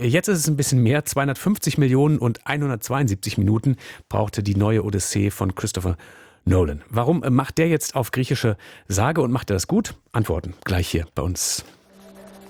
Jetzt ist es ein bisschen mehr. 250 Millionen und 172 Minuten brauchte die neue Odyssee von Christopher Nolan. Warum macht der jetzt auf griechische Sage und macht er das gut? Antworten gleich hier bei uns.